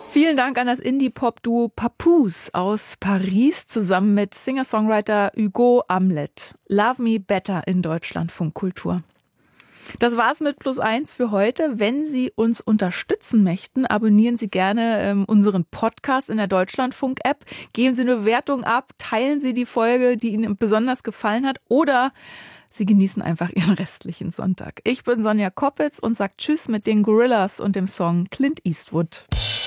Vielen Dank an das Indie-Pop-Duo Papoose aus Paris zusammen mit Singer-Songwriter Hugo Amlet. Love Me Better in Deutschlandfunk Kultur. Das war's mit +1 für heute. Wenn Sie uns unterstützen möchten, abonnieren Sie gerne unseren Podcast in der Deutschlandfunk-App. Geben Sie eine Bewertung ab, teilen Sie die Folge, die Ihnen besonders gefallen hat, oder Sie genießen einfach Ihren restlichen Sonntag. Ich bin Sonja Koppitz und sage Tschüss mit den Gorillas und dem Song Clint Eastwood.